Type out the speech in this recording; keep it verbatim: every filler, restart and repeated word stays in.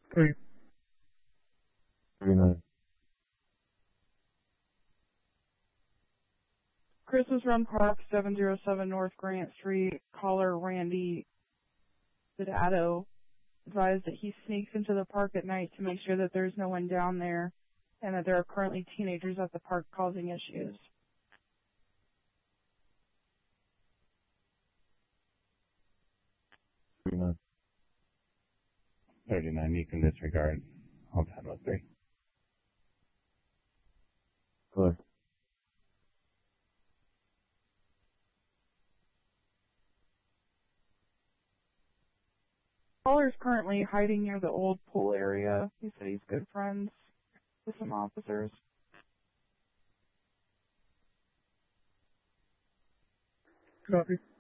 Three. thirty-nine. Christmas Run Park, seven oh seven North Grant Street. Caller Randy Sidato advised that he sneaks into the park at night to make sure that there's no one down there and that there are currently teenagers at the park causing issues. thirty-nine. thirty-nine, you can disregard. All ten oh three. Clear. Caller's currently hiding near the old pool area. He said he's good friends with some officers. Copy.